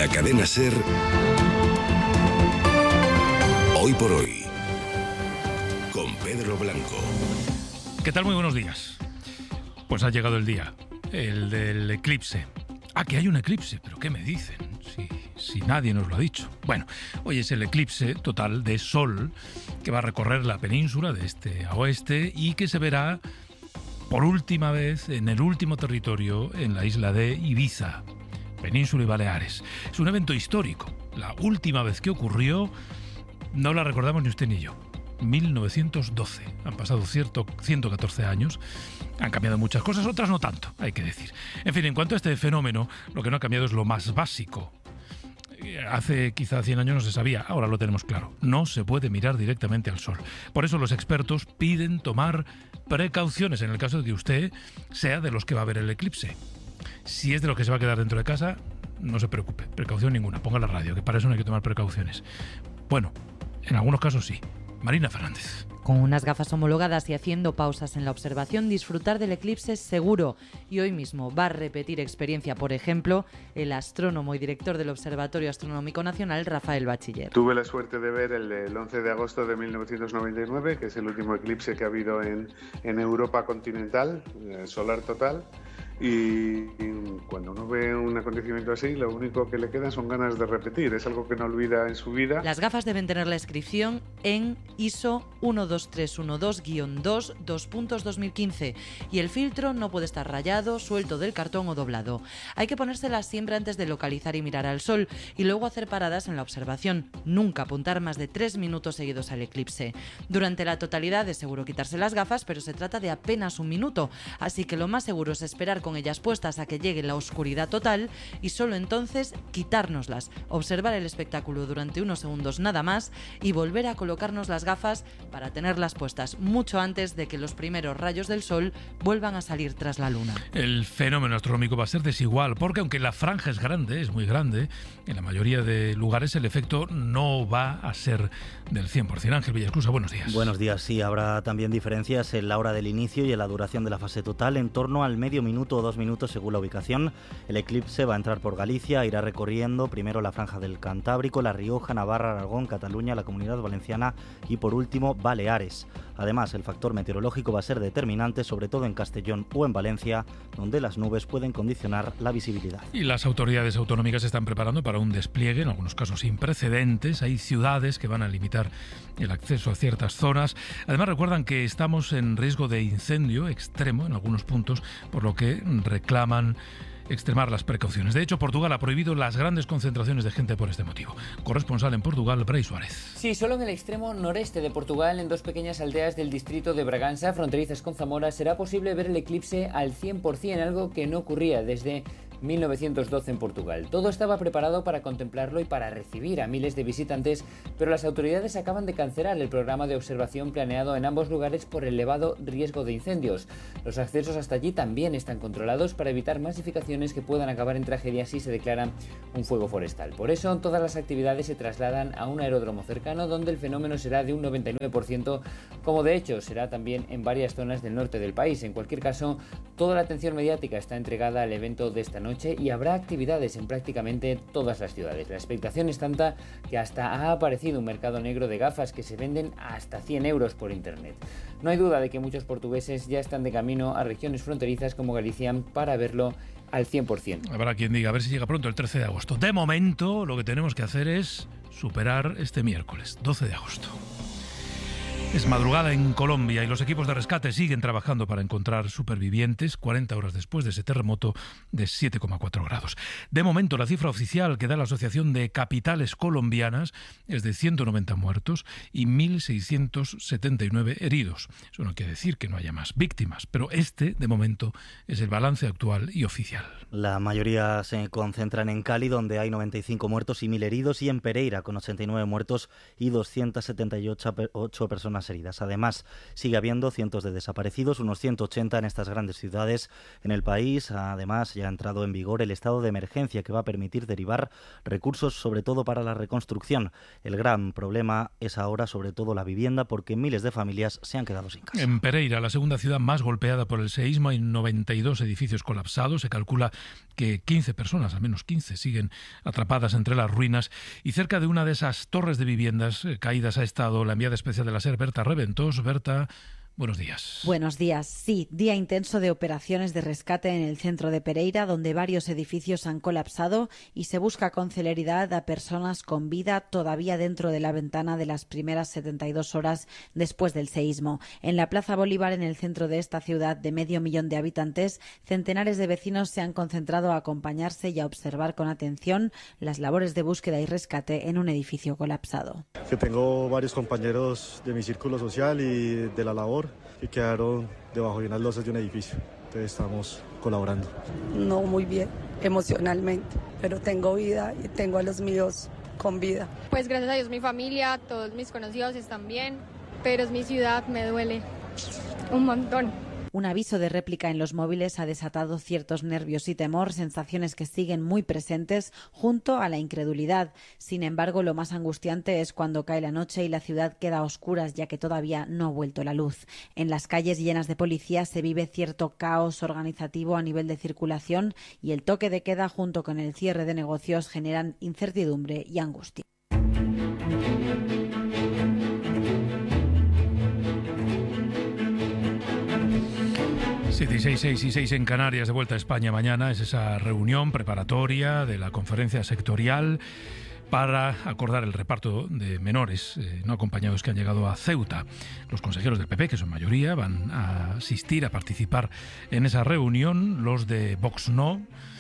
la cadena SER, Hoy por Hoy, con Pedro Blanco. ¿Qué tal? Muy buenos días. Pues ha llegado el día, el del eclipse. Ah, que hay un eclipse, pero ¿qué me dicen? Si nadie nos lo ha dicho. Bueno, hoy es el eclipse total de Sol que va a recorrer la península de este a oeste y que se verá por última vez en el último territorio en la isla de Ibiza, Península y Baleares. Es un evento histórico. La última vez que ocurrió no la recordamos ni usted ni yo. 1912. Han pasado 114 años. Han cambiado muchas cosas, otras no tanto, hay que decir. En fin, en cuanto a este fenómeno, lo que no ha cambiado es lo más básico. Hace quizá 100 años no se sabía, ahora lo tenemos claro. No se puede mirar directamente al sol. Por eso los expertos piden tomar precauciones en el caso de que usted sea de los que va a ver el eclipse. Si es de los que se va a quedar dentro de casa, no se preocupe, precaución ninguna. Ponga la radio, que para eso no hay que tomar precauciones. Bueno, en algunos casos sí. Marina Fernández. Con unas gafas homologadas y haciendo pausas en la observación, disfrutar del eclipse es seguro. Y hoy mismo va a repetir experiencia, por ejemplo, el astrónomo y director del Observatorio Astronómico Nacional, Rafael Bachiller. Tuve la suerte de ver el 11 de agosto de 1999, que es el último eclipse que ha habido en Europa continental, solar total. Y cuando uno ve un acontecimiento así, lo único que le queda son ganas de repetir. Es algo que no olvida en su vida. Las gafas deben tener la inscripción en ISO 12312-2 y el filtro no puede estar rayado, suelto del cartón o doblado. Hay que ponérselas siempre antes de localizar y mirar al sol y luego hacer paradas en la observación. Nunca apuntar más de 3 minutos seguidos al eclipse. Durante la totalidad es seguro quitarse las gafas, pero se trata de apenas un minuto, así que lo más seguro es esperar con ellas puestas a que llegue la oscuridad total y solo entonces quitárnoslas, observar el espectáculo durante unos segundos nada más y volver a colocarnos las gafas para tenerlas puestas mucho antes de que los primeros rayos del sol vuelvan a salir tras la luna. El fenómeno astronómico va a ser desigual porque aunque la franja es grande, es muy grande, en la mayoría de lugares el efecto no va a ser del 100%. Ángel Villascusa, buenos días. Buenos días, sí, habrá también diferencias en la hora del inicio y en la duración de la fase total, en torno al medio minuto o 2 minutos según la ubicación. El eclipse va a entrar por Galicia, irá recorriendo primero la franja del Cantábrico, La Rioja, Navarra, Aragón, Cataluña, la Comunidad Valenciana y por último Baleares. Además, el factor meteorológico va a ser determinante, sobre todo en Castellón o en Valencia, donde las nubes pueden condicionar la visibilidad. Y las autoridades autonómicas se están preparando para un despliegue, en algunos casos sin precedentes. Hay ciudades que van a limitar el acceso a ciertas zonas. Además, recuerdan que estamos en riesgo de incendio extremo en algunos puntos, por lo que reclaman extremar las precauciones. De hecho, Portugal ha prohibido las grandes concentraciones de gente por este motivo. Corresponsal en Portugal, Bray Suárez. Sí, solo en el extremo noreste de Portugal, en 2 pequeñas aldeas del distrito de Bragança, fronterizas con Zamora, será posible ver el eclipse al 100%, algo que no ocurría desde 1912 en Portugal. Todo estaba preparado para contemplarlo y para recibir a miles de visitantes, pero las autoridades acaban de cancelar el programa de observación planeado en ambos lugares por el elevado riesgo de incendios. Los accesos hasta allí también están controlados para evitar masificaciones que puedan acabar en tragedias si se declara un fuego forestal. Por eso, todas las actividades se trasladan a un aeródromo cercano donde el fenómeno será de un 99%, como de hecho será también en varias zonas del norte del país. En cualquier caso, toda la atención mediática está entregada al evento de esta noche y habrá actividades en prácticamente todas las ciudades. La expectación es tanta que hasta ha aparecido un mercado negro de gafas que se venden hasta 100 euros por internet. No hay duda de que muchos portugueses ya están de camino a regiones fronterizas como Galicia para verlo al 100%. Habrá quien diga, a ver si llega pronto el 13 de agosto. De momento, lo que tenemos que hacer es superar este miércoles, 12 de agosto. Es madrugada en Colombia y los equipos de rescate siguen trabajando para encontrar supervivientes 40 horas después de ese terremoto de 7,4 grados. De momento, la cifra oficial que da la Asociación de Capitales Colombianas es de 190 muertos y 1.679 heridos. Eso no quiere decir que no haya más víctimas, pero este, de momento, es el balance actual y oficial. La mayoría se concentran en Cali, donde hay 95 muertos y 1.000 heridos, y en Pereira, con 89 muertos y 278 personas personas heridas. Además, sigue habiendo cientos de desaparecidos, unos 180 en estas grandes ciudades. En el país, además, ya ha entrado en vigor el estado de emergencia que va a permitir derivar recursos, sobre todo para la reconstrucción. El gran problema es ahora, sobre todo, la vivienda, porque miles de familias se han quedado sin casa. En Pereira, la segunda ciudad más golpeada por el seísmo, hay 92 edificios colapsados. Se calcula que 15 personas, al menos 15, siguen atrapadas entre las ruinas. Y cerca de una de esas torres de viviendas caídas ha estado la enviada especial de la SER, Berta Reventós. Berta, buenos días. Buenos días. Sí, día intenso de operaciones de rescate en el centro de Pereira, donde varios edificios han colapsado y se busca con celeridad a personas con vida todavía dentro de la ventana de las primeras 72 horas después del seísmo. En la Plaza Bolívar, en el centro de esta ciudad de 500.000 de habitantes, centenares de vecinos se han concentrado a acompañarse y a observar con atención las labores de búsqueda y rescate en un edificio colapsado. Que tengo varios compañeros de mi círculo social y de la labor que quedaron debajo de unas losas de un edificio. Entonces estamos colaborando. No muy bien emocionalmente, pero tengo vida y tengo a los míos con vida. Pues gracias a Dios mi familia, todos mis conocidos están bien, pero es mi ciudad, me duele un montón. Un aviso de réplica en los móviles ha desatado ciertos nervios y temor, sensaciones que siguen muy presentes junto a la incredulidad. Sin embargo, lo más angustiante es cuando cae la noche y la ciudad queda a oscuras, ya que todavía no ha vuelto la luz. En las calles llenas de policía se vive cierto caos organizativo a nivel de circulación y el toque de queda junto con el cierre de negocios generan incertidumbre y angustia. 7 y 6, 6 y 6 en Canarias, de vuelta a España mañana. Es esa reunión preparatoria de la conferencia sectorial para acordar el reparto de menores no acompañados que han llegado a Ceuta. Los consejeros del PP, que son mayoría, van a asistir, a participar en esa reunión. Los de Vox no.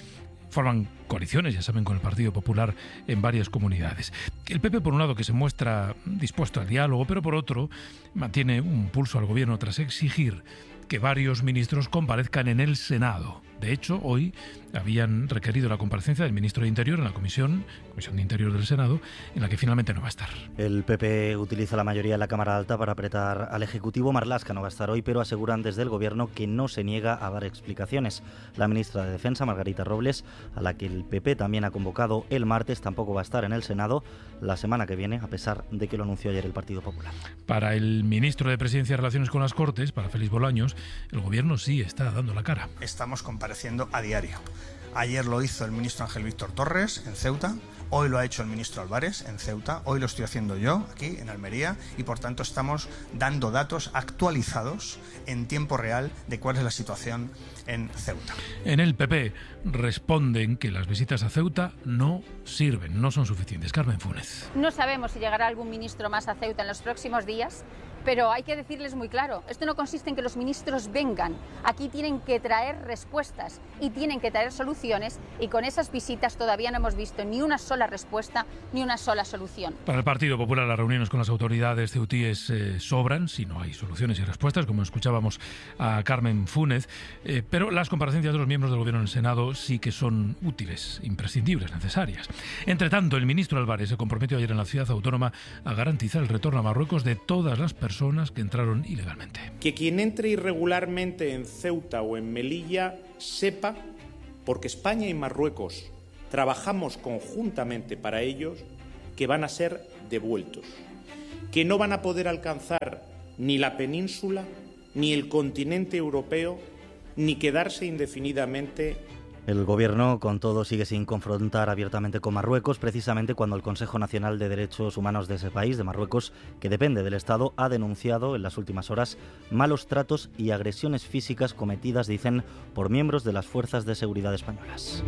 Forman coaliciones, ya saben, con el Partido Popular en varias comunidades. El PP, por un lado, que se muestra dispuesto al diálogo, pero por otro, mantiene un pulso al gobierno tras exigir que varios ministros comparezcan en el Senado. De hecho, hoy habían requerido la comparecencia del ministro de Interior en la Comisión de Interior del Senado, en la que finalmente no va a estar. El PP utiliza la mayoría en la Cámara Alta para apretar al Ejecutivo. Marlaska no va a estar hoy, pero aseguran desde el Gobierno que no se niega a dar explicaciones. La ministra de Defensa, Margarita Robles, a la que el PP también ha convocado el martes, tampoco va a estar en el Senado la semana que viene, a pesar de que lo anunció ayer el Partido Popular. Para el ministro de Presidencia y Relaciones con las Cortes, para Félix Bolaños, el Gobierno sí está dando la cara. Estamos compareciendo a diario. Ayer lo hizo el ministro Ángel Víctor Torres en Ceuta, hoy lo ha hecho el ministro Álvarez en Ceuta, hoy lo estoy haciendo yo aquí en Almería y por tanto estamos dando datos actualizados en tiempo real de cuál es la situación en Ceuta. En el PP responden que las visitas a Ceuta no sirven, no son suficientes. Carmen Fúnez. No sabemos si llegará algún ministro más a Ceuta en los próximos días, pero hay que decirles muy claro, esto no consiste en que los ministros vengan, aquí tienen que traer respuestas y tienen que traer soluciones y con esas visitas todavía no hemos visto ni una sola respuesta ni una sola solución. Para el Partido Popular las reuniones con las autoridades ceutíes sobran si no hay soluciones y respuestas, como escuchábamos a Carmen Fúnez, pero las comparecencias de los miembros del Gobierno en el Senado sí que son útiles, imprescindibles, necesarias. Entre tanto, el ministro Álvarez se comprometió ayer en la ciudad autónoma a garantizar el retorno a Marruecos de todas las personas que entraron ilegalmente. Que quien entre irregularmente en Ceuta o en Melilla sepa, porque España y Marruecos trabajamos conjuntamente para ellos, que van a ser devueltos, que no van a poder alcanzar ni la península, ni el continente europeo, ni quedarse indefinidamente. El Gobierno, con todo, sigue sin confrontar abiertamente con Marruecos, precisamente cuando el Consejo Nacional de Derechos Humanos de ese país, de Marruecos, que depende del Estado, ha denunciado en las últimas horas malos tratos y agresiones físicas cometidas, dicen, por miembros de las fuerzas de seguridad españolas.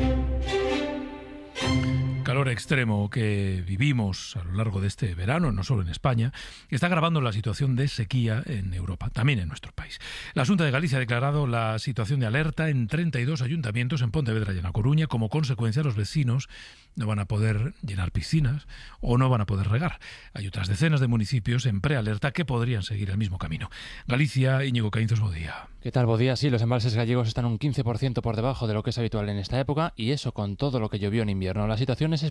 Calor extremo que vivimos a lo largo de este verano, no solo en España, está agravando la situación de sequía en Europa, también en nuestro país. La Xunta de Galicia ha declarado la situación de alerta en 32 ayuntamientos en Pontevedra y en A Coruña. Como consecuencia, los vecinos no van a poder llenar piscinas o no van a poder regar. Hay otras decenas de municipios en prealerta que podrían seguir el mismo camino. Galicia, Íñigo Caínzos, Bodía. ¿Qué tal, Bodía? Sí, los embalses gallegos están un 15% por debajo de lo que es habitual en esta época y eso con todo lo que llovió en invierno. La situación es especial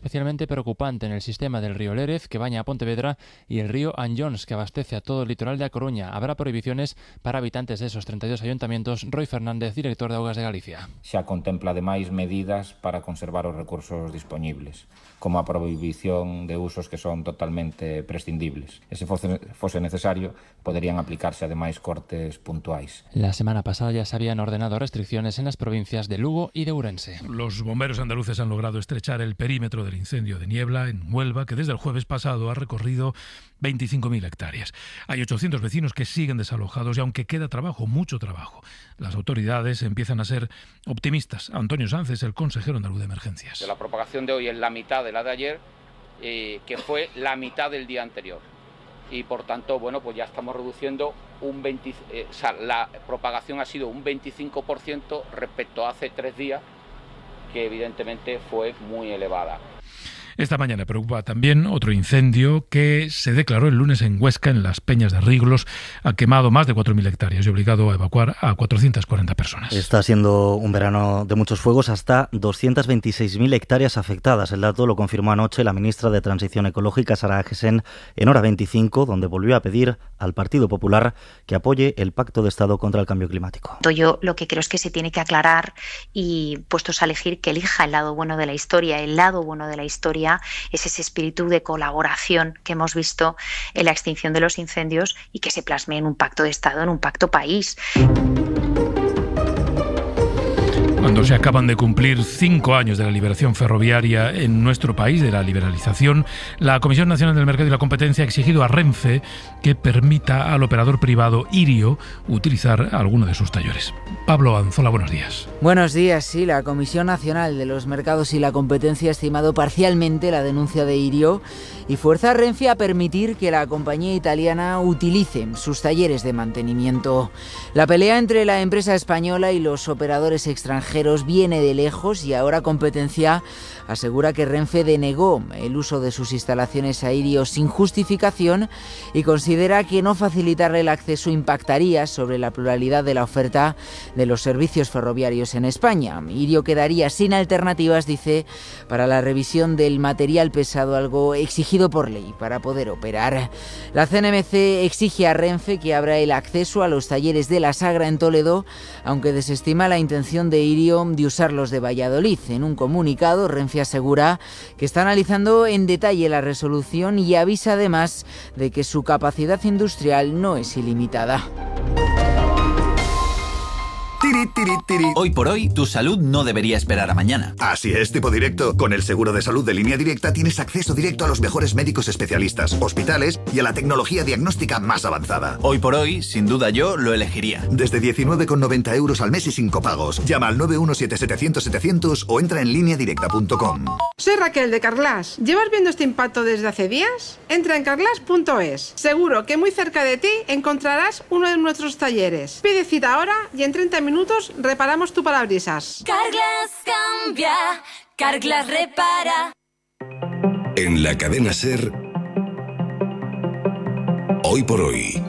especialmente preocupante en el sistema del río Lérez, que baña a Pontevedra, y el río Anllóns, que abastece a todo el litoral de A Coruña. Habrá prohibiciones para habitantes de esos 32 ayuntamientos. Roy Fernández, director de Augas de Galicia. Xa contempla ademais medidas para conservar os recursos dispoñibles, como a prohibición de usos que son totalmente prescindibles. E se fose necesario, poderían aplicarse ademais cortes puntuais. La semana pasada ya se habían ordenado restricciones en las provincias de Lugo y de Ourense. Los bomberos andaluces han logrado estrechar el perímetro del incendio de Niebla en Huelva, que desde el jueves pasado ha recorrido 25.000 hectáreas. Hay 800 vecinos que siguen desalojados y aunque queda trabajo, mucho trabajo, las autoridades empiezan a ser optimistas. Antonio Sánchez, el consejero andaluz de emergencias. La propagación de hoy es la mitad de la de ayer, que fue la mitad del día anterior. Y por tanto, bueno, pues ya estamos reduciendo la propagación ha sido un 25% respecto a hace 3 días, que evidentemente fue muy elevada. Esta mañana preocupa también otro incendio que se declaró el lunes en Huesca, en las Peñas de Riglos. Ha quemado más de 4.000 hectáreas y obligado a evacuar a 440 personas. Está siendo un verano de muchos fuegos, hasta 226.000 hectáreas afectadas. El dato lo confirmó anoche la ministra de Transición Ecológica, Sara Agesen, en Hora 25, donde volvió a pedir al Partido Popular que apoye el Pacto de Estado contra el Cambio Climático. Yo lo que creo es que se tiene que aclarar y, puestos a elegir, que elija el lado bueno de la historia. El lado bueno de la historia es ese espíritu de colaboración que hemos visto en la extinción de los incendios y que se plasme en un pacto de Estado, en un pacto país. Cuando se acaban de cumplir 5 años de la liberación ferroviaria en nuestro país, de la liberalización, la Comisión Nacional del Mercado y la Competencia ha exigido a Renfe que permita al operador privado Irio utilizar alguno de sus talleres. Pablo Anzola, buenos días. Buenos días, sí. La Comisión Nacional de los Mercados y la Competencia ha estimado parcialmente la denuncia de Irio y fuerza a Renfe a permitir que la compañía italiana utilice sus talleres de mantenimiento. La pelea entre la empresa española y los operadores extranjeros viene de lejos y ahora Competencia asegura que Renfe denegó el uso de sus instalaciones a Irio sin justificación y considera que no facilitarle el acceso impactaría sobre la pluralidad de la oferta de los servicios ferroviarios en España. Irio quedaría sin alternativas, dice, para la revisión del material pesado, algo exigido por ley para poder operar. La CNMC exige a Renfe que abra el acceso a los talleres de la Sagra en Toledo, aunque desestima la intención de Irio de usar los de Valladolid. En un comunicado, Renfe asegura que está analizando en detalle la resolución y avisa además de que su capacidad industrial no es ilimitada. Hoy por hoy, tu salud no debería esperar a mañana. Así es, Tipo Directo. Con el seguro de salud de Línea Directa tienes acceso directo a los mejores médicos especialistas, hospitales y a la tecnología diagnóstica más avanzada. Hoy por hoy, sin duda yo lo elegiría. Desde 19,90 euros al mes y sin copagos. Llama al 917-700-700 o entra en lineadirecta.com. Soy Raquel de Carglass. ¿Llevas viendo este impacto desde hace días? Entra en carglass.es. Seguro que muy cerca de ti encontrarás uno de nuestros talleres. Pide cita ahora y en 30 minutos reparamos tu parabrisas. Carglass cambia, Carglass repara. En la cadena SER, Hoy por Hoy,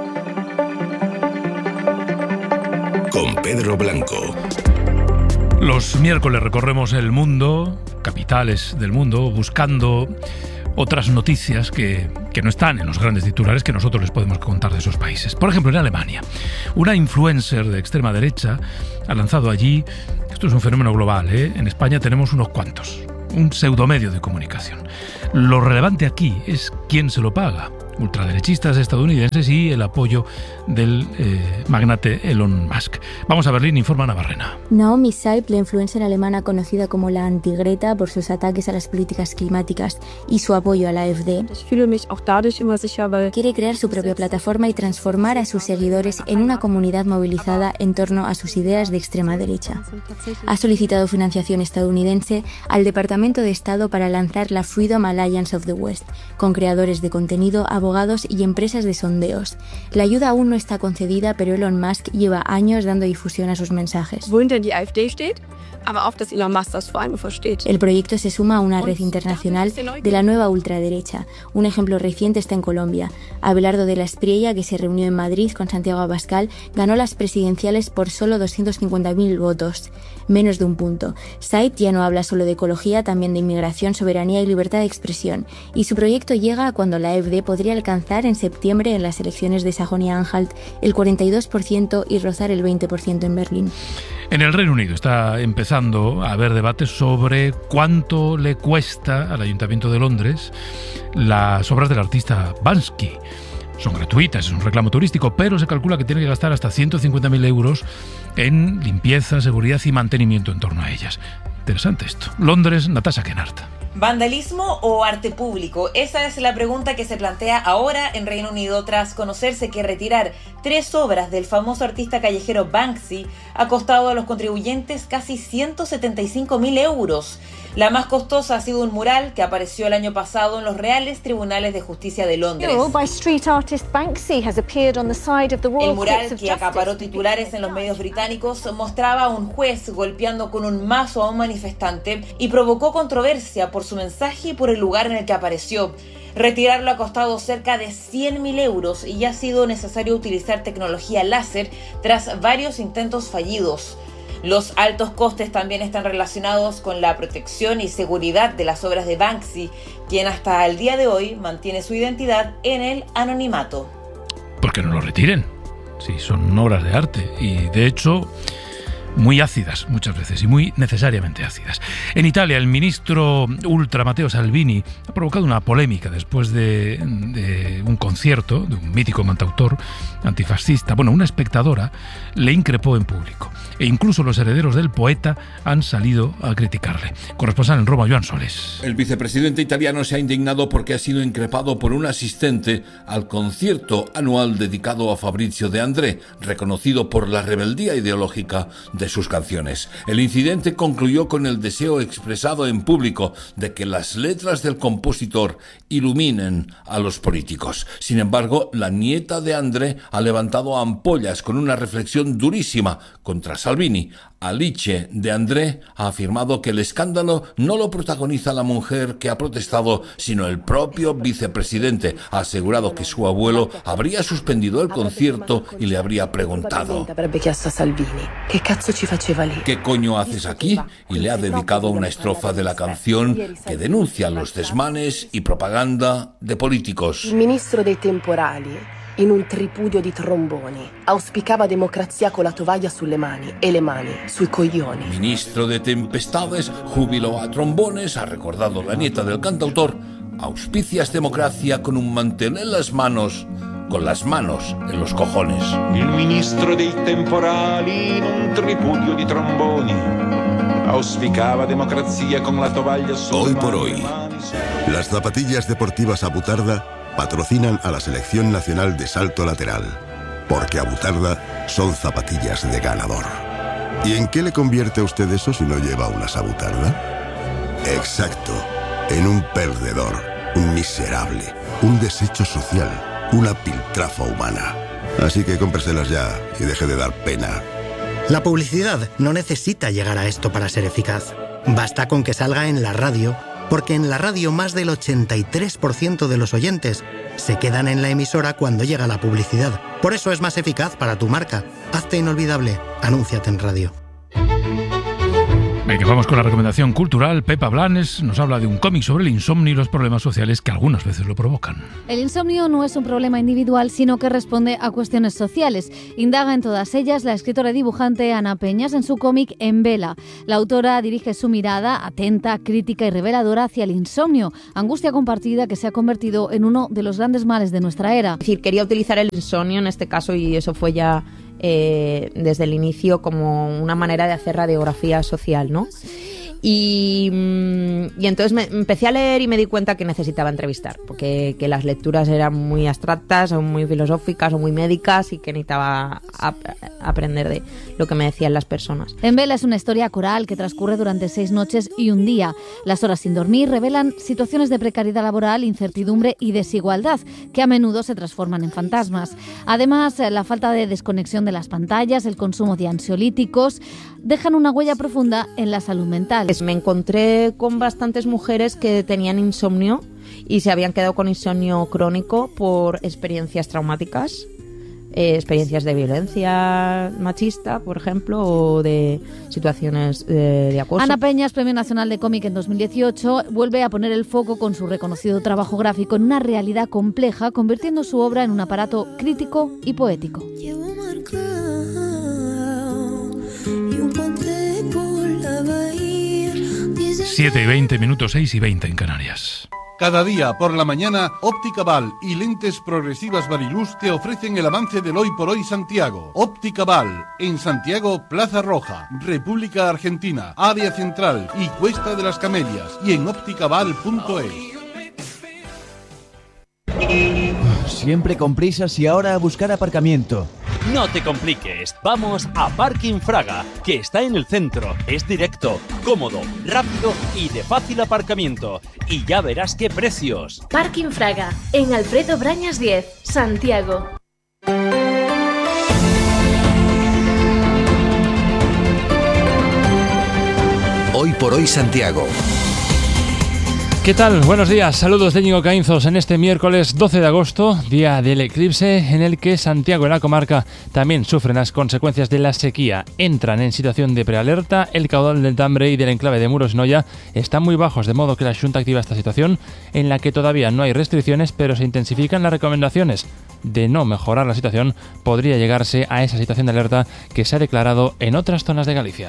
con Pedro Blanco. Los miércoles recorremos el mundo, capitales del mundo, buscando otras noticias que no están en los grandes titulares que nosotros les podemos contar de esos países. Por ejemplo, en Alemania, una influencer de extrema derecha ha lanzado allí, esto es un fenómeno global, en España tenemos unos cuantos, un pseudomedio de comunicación. Lo relevante aquí es quién se lo paga. Ultraderechistas estadounidenses y el apoyo del magnate Elon Musk. Vamos a Berlín, informa Navarrena. Naomi Saib, la influencer alemana conocida como la anti-Greta por sus ataques a las políticas climáticas y su apoyo a la AfD, quiere crear su propia plataforma y transformar a sus seguidores en una comunidad movilizada en torno a sus ideas de extrema derecha. Ha solicitado financiación estadounidense al Departamento de Estado para lanzar la Freedom Alliance of the West, con creadores de contenido a abogados y empresas de sondeos. La ayuda aún no está concedida, pero Elon Musk lleva años dando difusión a sus mensajes. El proyecto se suma a una red internacional de la nueva ultraderecha. Un ejemplo reciente está en Colombia. Abelardo de la Espriella, que se reunió en Madrid con Santiago Abascal, ganó las presidenciales por solo 250.000 votos, menos de un punto. Said ya no habla solo de ecología, también de inmigración, soberanía y libertad de expresión. Y su proyecto llega cuando la AfD podría alcanzar en septiembre en las elecciones de Sajonia-Anhalt el 42% y rozar el 20% en Berlín. En el Reino Unido está empezando a haber debates sobre cuánto le cuesta al Ayuntamiento de Londres las obras del artista Banksy. Son gratuitas, es un reclamo turístico, pero se calcula que tiene que gastar hasta 150.000 euros en limpieza, seguridad y mantenimiento en torno a ellas. Interesante esto. Londres, Natasha Kennard. ¿Vandalismo o arte público? Esa es la pregunta que se plantea ahora en Reino Unido tras conocerse que retirar 3 obras del famoso artista callejero Banksy ha costado a los contribuyentes casi 175.000 euros. La más costosa ha sido un mural que apareció el año pasado en los Reales Tribunales de Justicia de Londres. El mural, que acaparó titulares en los medios británicos, mostraba a un juez golpeando con un mazo a un manifestante y provocó controversia por su mensaje y por el lugar en el que apareció. Retirarlo ha costado cerca de 100.000 euros y ya ha sido necesario utilizar tecnología láser tras varios intentos fallidos. Los altos costes también están relacionados con la protección y seguridad de las obras de Banksy, quien hasta el día de hoy mantiene su identidad en el anonimato. ¿Por qué no lo retiren? Sí, son obras de arte y, de hecho, muy ácidas muchas veces y muy necesariamente ácidas. En Italia, el ministro ultra Matteo Salvini ha provocado una polémica después de un concierto de un mítico cantautor antifascista. Bueno, una espectadora le increpó en público e incluso los herederos del poeta han salido a criticarle. Corresponsal en Roma, Joan Soles. El vicepresidente italiano se ha indignado porque ha sido increpado por un asistente al concierto anual dedicado a Fabrizio De André, reconocido por la rebeldía ideológica de sus canciones. El incidente concluyó con el deseo expresado en público de que las letras del compositor iluminen a los políticos. Sin embargo, la nieta de André ha levantado ampollas con una reflexión durísima contra Salvini. Alice De André ha afirmado que el escándalo no lo protagoniza la mujer que ha protestado, sino el propio vicepresidente. Ha asegurado que su abuelo habría suspendido el concierto y le habría preguntado: ¿qué coño haces aquí? Y le ha dedicado una estrofa de la canción que denuncia los desmanes y propaganda de políticos. El ministro dei temporali, in un tripudio di tromboni, auspicava democrazia con la tovaglia sulle mani e le mani sui coglioni. Ministro de Tempestades, júbilo a trombones, ha recordado la nieta del cantautor. Auspicias democracia con un mantel en las manos, con las manos en los cojones. Il ministro dei temporali, in un tripudio di tromboni, auspicava democrazia con la tovaglia sulle Hoy por hoy, las zapatillas deportivas Abutarda patrocinan a la Selección Nacional de Salto Lateral, porque Abutarda son zapatillas de ganador. ¿Y en qué le convierte a usted eso si no lleva unas Abutarda? Exacto, en un perdedor, un miserable, un desecho social, una piltrafa humana. Así que cómpreselas ya y deje de dar pena. La publicidad no necesita llegar a esto para ser eficaz. Basta con que salga en la radio, porque en la radio más del 83% de los oyentes se quedan en la emisora cuando llega la publicidad. Por eso es más eficaz para tu marca. Hazte inolvidable. Anúnciate en radio. Venga, vamos con la recomendación cultural. Pepa Blanes nos habla de un cómic sobre el insomnio y los problemas sociales que algunas veces lo provocan. El insomnio no es un problema individual, sino que responde a cuestiones sociales. Indaga en todas ellas la escritora y dibujante Ana Peñas en su cómic En Vela. La autora dirige su mirada atenta, crítica y reveladora hacia el insomnio, angustia compartida que se ha convertido en uno de los grandes males de nuestra era. Es decir, quería utilizar el insomnio en este caso, y eso fue ya desde el inicio, como una manera de hacer radiografía social, ¿no? Y Y entonces me empecé a leer y me di cuenta que necesitaba entrevistar, porque que las lecturas eran muy abstractas o muy filosóficas o muy médicas y que necesitaba aprender de lo que me decían las personas. En Vela es una historia coral que transcurre durante 6 noches y un día. Las horas sin dormir revelan situaciones de precariedad laboral, incertidumbre y desigualdad que a menudo se transforman en fantasmas. Además, la falta de desconexión de las pantallas, el consumo de ansiolíticos, dejan una huella profunda en la salud mental. Me encontré con bastantes mujeres que tenían insomnio y se habían quedado con insomnio crónico por experiencias traumáticas, experiencias de violencia machista, por ejemplo, o de situaciones de acoso. Ana Peñas, Premio Nacional de Cómic en 2018, vuelve a poner el foco con su reconocido trabajo gráfico en una realidad compleja, convirtiendo su obra en un aparato crítico y poético. 7:20, 6:20 en Canarias. Cada día por la mañana, Óptica Val y Lentes Progresivas Variluz te ofrecen el avance del Hoy por Hoy Santiago. Óptica Val, en Santiago, Plaza Roja, República Argentina, Área Central y Cuesta de las Camelias, y en ópticaval.es. Siempre con prisas y ahora a buscar aparcamiento. No te compliques, vamos a Parking Fraga, que está en el centro, es directo, cómodo, rápido y de fácil aparcamiento. Y ya verás qué precios. Parking Fraga, en Alfredo Brañas 10, Santiago. Hoy por Hoy Santiago. ¿Qué tal? Buenos días, saludos de Íñigo Caínzos en este miércoles 12 de agosto, día del eclipse, en el que Santiago y la comarca también sufren las consecuencias de la sequía. Entran en situación de prealerta, el caudal del Tambre y del enclave de Muros Noia están muy bajos, de modo que la Xunta activa esta situación en la que todavía no hay restricciones, pero se intensifican las recomendaciones. De no mejorar la situación, podría llegarse a esa situación de alerta que se ha declarado en otras zonas de Galicia.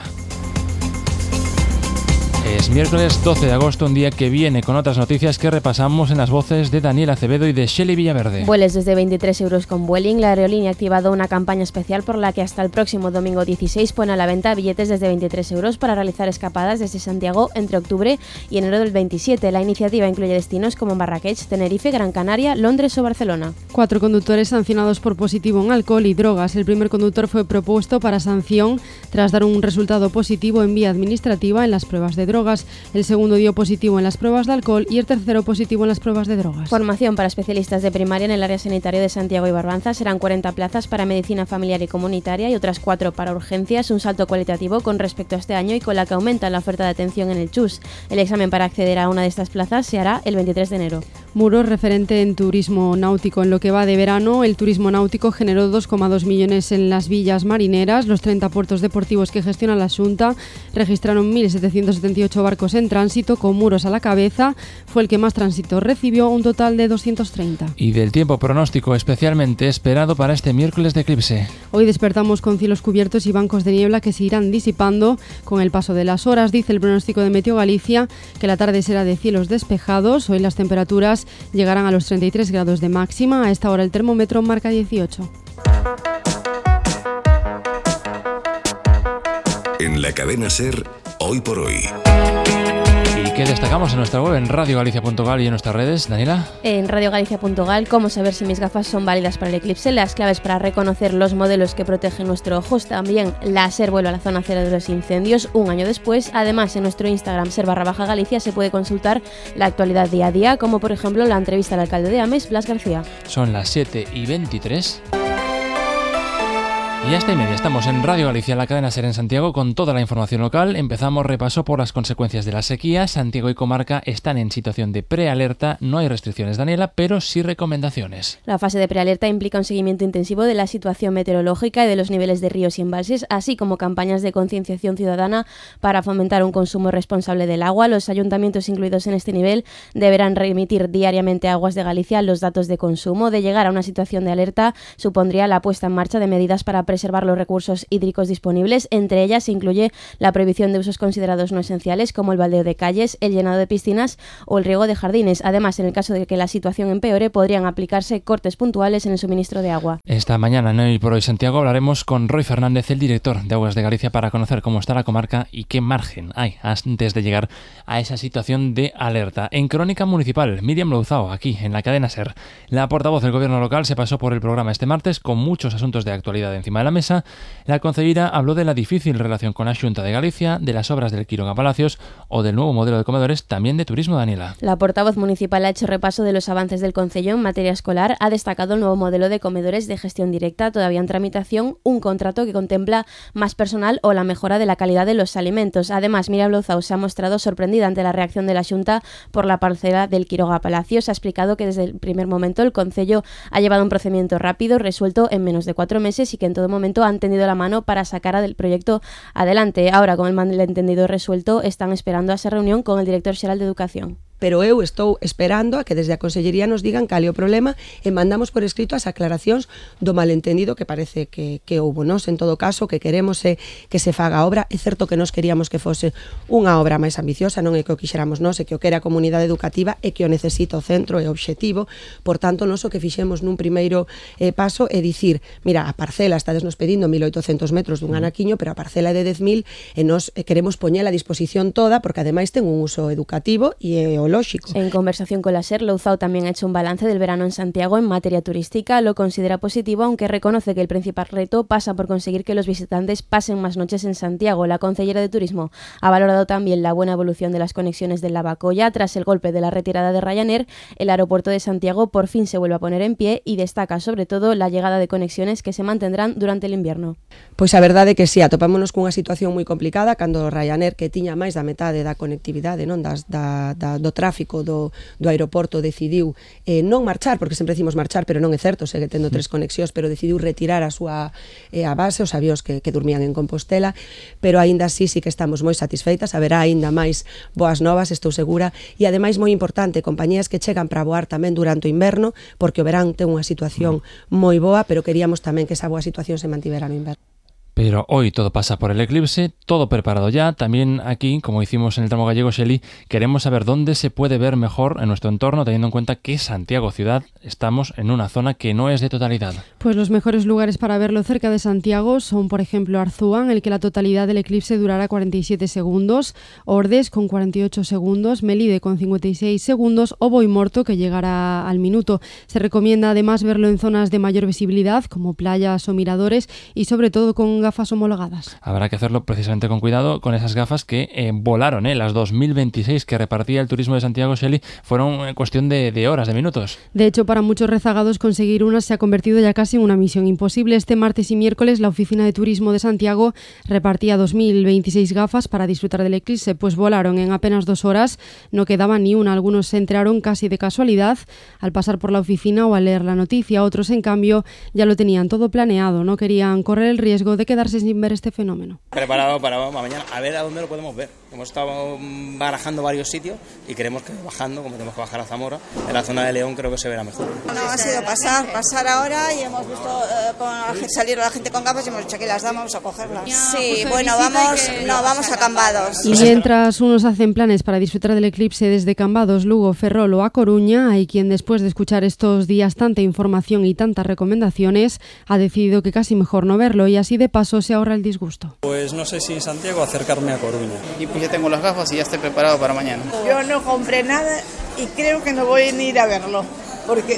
Es miércoles 12 de agosto, un día que viene con otras noticias que repasamos en las voces de Daniel Acevedo y de Shelley Villaverde. Vuelos desde 23 euros con Vueling. La aerolínea ha activado una campaña especial por la que hasta el próximo domingo 16 pone a la venta billetes desde 23 euros para realizar escapadas desde Santiago entre octubre y enero del 27. La iniciativa incluye destinos como Marrakech, Tenerife, Gran Canaria, Londres o Barcelona. 4 conductores sancionados por positivo en alcohol y drogas. El primer conductor fue propuesto para sanción tras dar un resultado positivo en vía administrativa en las pruebas de drogas. El segundo dio positivo en las pruebas de alcohol y el tercero positivo en las pruebas de drogas. Formación para especialistas de primaria en el área sanitaria de Santiago y Barbanza. Serán 40 plazas para medicina familiar y comunitaria y otras 4 para urgencias. Un salto cualitativo con respecto a este año y con la que aumenta la oferta de atención en el CHUS. El examen para acceder a una de estas plazas se hará el 23 de enero. Muros, referente en turismo náutico. En lo que va de verano, el turismo náutico generó 2,2 millones en las villas marineras. Los 30 puertos deportivos que gestiona la Xunta registraron 1.778 barcos en tránsito, con Muros a la cabeza. Fue el que más tránsito recibió, un total de 230. Y del tiempo pronóstico especialmente esperado para este miércoles de eclipse. Hoy despertamos con cielos cubiertos y bancos de niebla que se irán disipando con el paso de las horas. Dice el pronóstico de Meteo Galicia que la tarde será de cielos despejados. Hoy las temperaturas llegarán a los 33 grados de máxima. A esta hora el termómetro marca 18. En la cadena SER, Hoy por Hoy. ¿Y qué destacamos en nuestra web, en radiogalicia.gal y en nuestras redes, Daniela? En radiogalicia.gal, cómo saber si mis gafas son válidas para el eclipse, las claves para reconocer los modelos que protegen nuestro ojos, también la SER vuelve a la zona cero de los incendios un año después. Además, en nuestro Instagram, SER_Galicia, se puede consultar la actualidad día a día, como por ejemplo la entrevista al alcalde de Ames, Blas García. Son las 7:23. Y hasta y media estamos en Radio Galicia, la cadena SER en Santiago, con toda la información local. Empezamos repaso por las consecuencias de la sequía. Santiago y comarca están en situación de prealerta. No hay restricciones, Daniela, pero sí recomendaciones. La fase de prealerta implica un seguimiento intensivo de la situación meteorológica y de los niveles de ríos y embalses, así como campañas de concienciación ciudadana para fomentar un consumo responsable del agua. Los ayuntamientos incluidos en este nivel deberán remitir diariamente a Aguas de Galicia los datos de consumo. De llegar a una situación de alerta, supondría la puesta en marcha de medidas para prevenir preservar los recursos hídricos disponibles. Entre ellas se incluye la prohibición de usos considerados no esenciales, como el baldeo de calles, el llenado de piscinas o el riego de jardines. Además, en el caso de que la situación empeore, podrían aplicarse cortes puntuales en el suministro de agua. Esta mañana en Hoy por Hoy Santiago hablaremos con Roy Fernández, el director de Aguas de Galicia, para conocer cómo está la comarca y qué margen hay antes de llegar a esa situación de alerta. En Crónica Municipal, Miriam Louzao, aquí en la cadena SER. La portavoz del gobierno local se pasó por el programa este martes con muchos asuntos de actualidad encima de la mesa. La concejala habló de la difícil relación con la Xunta de Galicia, de las obras del Quiroga Palacios o del nuevo modelo de comedores, también de turismo. Daniela. La portavoz municipal ha hecho repaso de los avances del concello en materia escolar, ha destacado el nuevo modelo de comedores de gestión directa, todavía en tramitación, un contrato que contempla más personal o la mejora de la calidad de los alimentos. Además, Miriam Louzao se ha mostrado sorprendida ante la reacción de la Xunta por la parcela del Quiroga Palacios. Ha explicado que desde el primer momento el concello ha llevado un procedimiento rápido, resuelto en menos de 4 meses y que en todo momento han tendido la mano para sacar el proyecto adelante. Ahora, con el malentendido resuelto, están esperando a esa reunión con el director xeral de Educación. Pero eu estou esperando a que desde a Consellería nos digan cal é o problema e mandamos por escrito as aclaracións do malentendido que parece que houbo. Nos, en todo caso, que queremos é que se faga a obra. É certo que nos queríamos que fose unha obra máis ambiciosa, non é que o quixéramos nós, é que o quere a comunidade educativa e que o necesita o centro e o obxectivo. Por tanto, nos o que fixemos nun primeiro paso é dicir, mira, a parcela, estades nos pedindo 1.800 metros dun anaquiño, pero a parcela é de 10.000 e nos queremos poñela a disposición toda porque ademais ten un uso educativo e o lógico. En conversación con la SER, Louzao también ha hecho un balance del verano en Santiago en materia turística. Lo considera positivo, aunque reconoce que el principal reto pasa por conseguir que los visitantes pasen más noches en Santiago. La consellera de Turismo ha valorado también la buena evolución de las conexiones del Lavacolla. Tras el golpe de la retirada de Ryanair, el aeropuerto de Santiago por fin se vuelve a poner en pie y destaca sobre todo la llegada de conexiones que se mantendrán durante el invierno. Pois a verdade é que si, atopámonos cunha situación moi complicada cando Ryanair, que tiña máis da metade da conectividade, non do tráfico do aeroporto, decidiu non marchar, porque sempre decimos marchar, pero non é certo, segue tendo 3 conexións, pero decidiu retirar a súa a base, os avións que dormían en Compostela, pero aínda así sí que estamos moi satisfeitas, haberá aínda máis boas novas, estou segura, e ademais moi importante, compañías que chegan para voar tamén durante o inverno, porque o verán ten unha situación moi boa, pero queríamos tamén que esa boa situación se mantivera no inverno. Pero hoy todo pasa por el eclipse, todo preparado ya. También aquí, como hicimos en el tramo gallego, Shelley, queremos saber dónde se puede ver mejor en nuestro entorno, teniendo en cuenta que Santiago ciudad estamos en una zona que no es de totalidad. Pues los mejores lugares para verlo cerca de Santiago son, por ejemplo, Arzúa, en el que la totalidad del eclipse durará 47 segundos, Ordes con 48 segundos, Melide con 56 segundos o Boimorto, que llegará al minuto. Se recomienda además verlo en zonas de mayor visibilidad, como playas o miradores, y sobre todo con gafas homologadas. Habrá que hacerlo precisamente con cuidado con esas gafas que volaron, las 2026 que repartía el Turismo de Santiago, Shelley, fueron cuestión de horas, de minutos. De hecho, para muchos rezagados conseguir unas se ha convertido ya casi en una misión imposible. Este martes y miércoles la Oficina de Turismo de Santiago repartía 2026 gafas para disfrutar del eclipse, pues volaron en apenas 2 horas, no quedaba ni una. Algunos se enteraron casi de casualidad al pasar por la oficina o al leer la noticia. Otros, en cambio, ya lo tenían todo planeado, no querían correr el riesgo de quedarse sin ver este fenómeno. Preparado para mañana, a ver a dónde lo podemos ver. Hemos estado barajando varios sitios y creemos que bajando, como tenemos que bajar a Zamora, en la zona de León creo que se verá mejor. No, ha sido pasar ahora y hemos visto salir la gente con gafas y hemos dicho que las damos a cogerlas. Sí, bueno, vamos a Cambados. Y mientras unos hacen planes para disfrutar del eclipse desde Cambados, Lugo, Ferrol o A Coruña, hay quien después de escuchar estos días tanta información y tantas recomendaciones ha decidido que casi mejor no verlo y así de paso se ahorra el disgusto. Pues no sé si en Santiago acercarme a Coruña. Y pues ya tengo las gafas y ya estoy preparado para mañana. Yo no compré nada y creo que no voy a ir a verlo, porque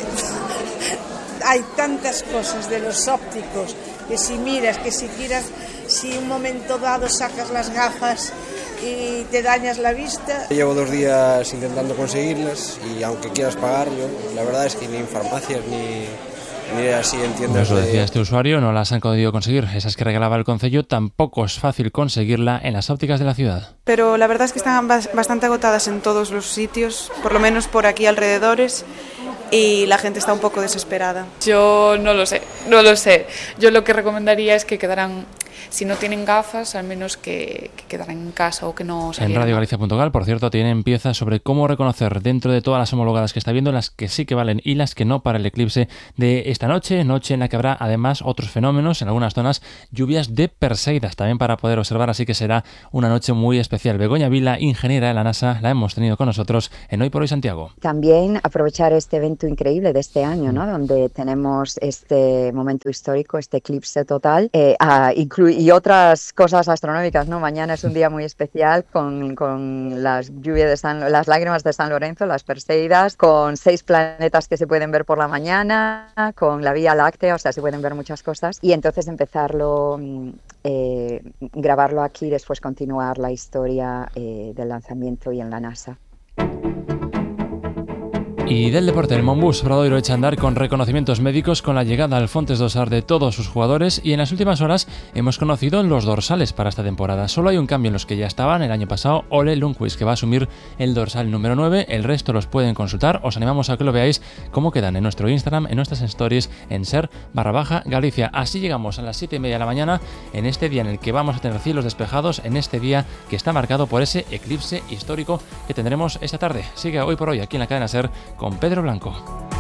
hay tantas cosas de los ópticos que si miras, que si quieras, si un momento dado sacas las gafas y te dañas la vista. Llevo 2 días intentando conseguirlas y aunque quieras pagar, yo la verdad es que ni en farmacias ni así en tiendas. Nos lo decía este usuario, no las han podido conseguir. Esas que regalaba el concello, tampoco es fácil conseguirla en las ópticas de la ciudad. Pero la verdad es que están bastante agotadas en todos los sitios, por lo menos por aquí alrededores, y la gente está un poco desesperada. Yo no lo sé. Yo lo que recomendaría es que quedaran si no tienen gafas, al menos que quedaran en casa o que no salieran. En radiogalicia.gal, por cierto, tienen piezas sobre cómo reconocer dentro de todas las homologadas que está viendo las que sí que valen y las que no para el eclipse de esta noche en la que habrá además otros fenómenos, en algunas zonas lluvias de Perseidas también para poder observar, así que será una noche muy especial. Begoña Vila, ingeniera de la NASA, la hemos tenido con nosotros en Hoy por Hoy Santiago. También aprovechar este evento increíble de este año, ¿no? Donde tenemos este momento histórico, este eclipse total, y otras cosas astronómicas, ¿no? Mañana es un día muy especial con las lluvias las lágrimas de San Lorenzo, las Perseidas, con 6 planetas que se pueden ver por la mañana, con la Vía Láctea, o sea, se pueden ver muchas cosas, y entonces empezarlo, grabarlo aquí y después continuar la historia del lanzamiento y en la NASA. Y del deporte, el Monbus Obradoiro echa a andar con reconocimientos médicos con la llegada al Fontes Dosar de todos sus jugadores, y en las últimas horas hemos conocido los dorsales para esta temporada. Solo hay un cambio en los que ya estaban el año pasado, Ole Lundqvist, que va a asumir el dorsal número 9, el resto los pueden consultar, os animamos a que lo veáis cómo quedan en nuestro Instagram, en nuestras stories, en ser_Galicia. Así llegamos a las 7:30 de la mañana, en este día en el que vamos a tener cielos despejados, en este día que está marcado por ese eclipse histórico que tendremos esta tarde. Sigue Hoy por Hoy aquí en la cadena SER con Pedro Blanco.